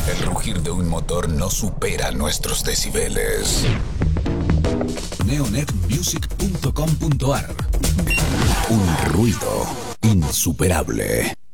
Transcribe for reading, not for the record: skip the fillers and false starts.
El rugir de un motor no supera nuestros decibeles. Neonetmusic.com.ar. Un ruido insuperable.